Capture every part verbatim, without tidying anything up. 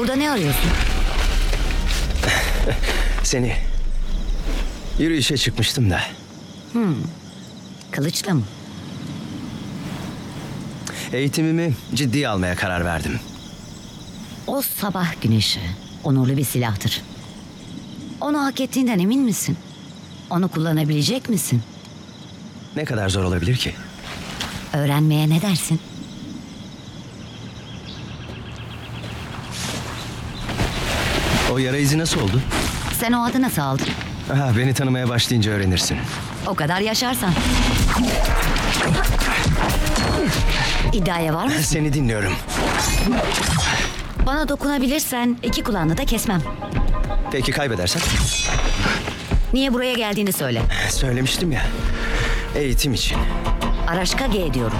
Burada ne arıyorsun? Seni. Yürüyüşe çıkmıştım da. Kılıçla mı? Eğitimimi ciddiye almaya karar verdim. O sabah güneşi onurlu bir silahtır. Onu hak ettiğinden emin misin? Onu kullanabilecek misin? Ne kadar zor olabilir ki? Öğrenmeye ne dersin? O yara izi nasıl oldu? Sen o adı nasıl aldın? Aha, beni tanımaya başlayınca öğrenirsin. O kadar yaşarsan. İddiaya var mı? Seni dinliyorum. Bana dokunabilirsen iki kulağını da kesmem. Peki kaybedersen? Niye buraya geldiğini söyle. Söylemiştim ya. Eğitim için. Araşka G diyorum.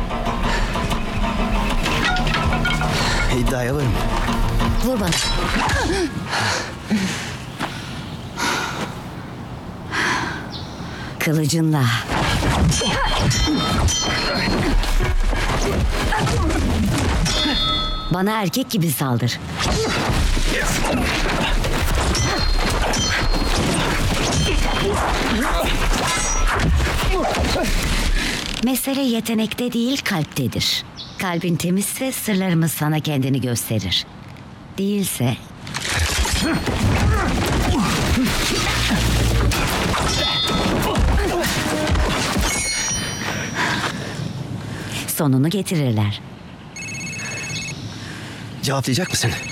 İddiaya varım. Vur bana. Kılıcınla. Bana erkek gibi saldır. Mesele yetenekte değil, kalptedir. Kalbin temizse sırlarımız sana kendini gösterir. Değilse... sonunu getirirler. Cevaplayacak mısın?